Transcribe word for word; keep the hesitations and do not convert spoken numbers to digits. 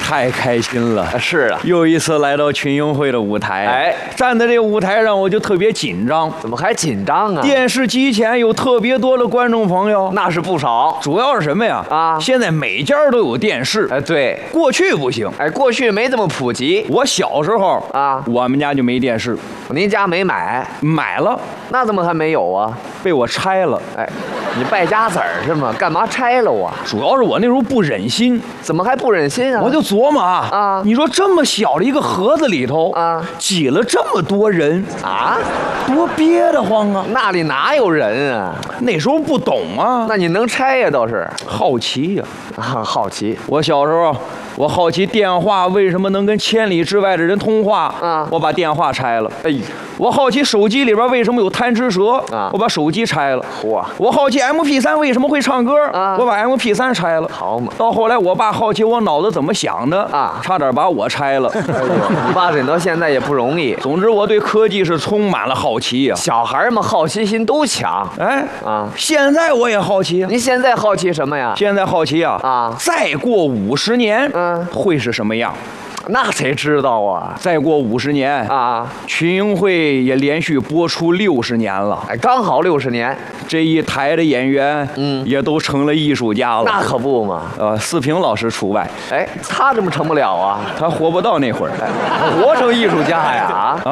太开心了。 是啊， 又一次来到群英会的舞台， 哎， 站在这个舞台上我就特别紧张。 怎么还紧张啊？ 电视机前有特别多的观众朋友， 那是不少。 主要是什么呀？ 啊， 现在每家都有电视。 哎，对， 过去不行。 哎，过去没这么普及。 我小时候啊， 我们家就没电视。 您家没买？ 买了， 那怎么还没有啊？ 被我拆了。 哎，你败家子儿是吗？干嘛拆了我？ 主要是我那时候不忍心。 怎么还不忍心啊？ 我就琢磨啊， 啊， 你说这么小的一个盒子里头啊， 挤了这么多人啊， 多憋得慌啊！ 那里哪有人啊？ 那时候不懂啊。 那你能拆呀？倒是好奇呀， 啊，好奇。 我小时候，我好奇电话为什么能跟千里之外的人通话啊， 我把电话拆了。 哎， 我好奇手机里边为什么有贪吃蛇啊， 我把手机拆了。 嚯， 我好奇 M P 三为什么会唱歌啊， 我把 M P 三拆了。 好嘛。 到后来我爸好奇我脑子怎么想的啊， 差点把我拆了。 哎呦，你爸忍到现在也不容易。 总之我对科技是充满了好奇呀。 小孩们好奇心都强。 哎啊， 现在我也好奇。 您现在好奇什么呀？ 现在好奇啊啊， 再过五十年， 嗯， 会是什么样？ 那谁知道啊？ 再过五十年啊， 群英会也连续播出六十年了。 哎，刚好六十年， 这一台的演员， 嗯， 也都成了艺术家了。 那可不嘛。 呃，四平老师除外。 哎，他怎么成不了啊？ 他活不到那会儿。 哎，活成艺术家呀？啊。